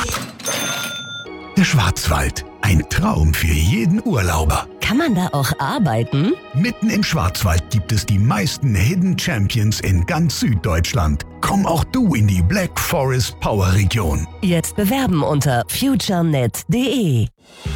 Der Schwarzwald. Ein Traum für jeden Urlauber. Kann man da auch arbeiten? Mitten im Schwarzwald gibt es die meisten Hidden Champions in ganz Süddeutschland. Komm auch du in die Black Forest Power Region. Jetzt bewerben unter futurenet.de.